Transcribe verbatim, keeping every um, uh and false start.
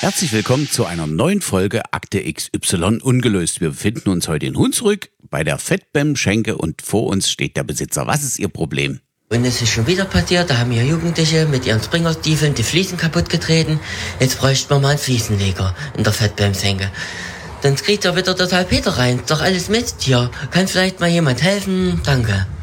Herzlich willkommen zu einer neuen Folge Akte X Y ungelöst. Wir befinden uns heute in Hunsrück bei der Fettbem-Schenke und vor uns steht der Besitzer. Was ist Ihr Problem? Und es ist schon wieder passiert, da haben hier Jugendliche mit ihren Springerstiefeln die Fliesen kaputt getreten. Jetzt bräuchten wir mal einen Fliesenleger in der Fettbem-Schenke. Dann kriegt er wieder total Peter rein. Doch alles Mist hier. Kann vielleicht mal jemand helfen? Danke.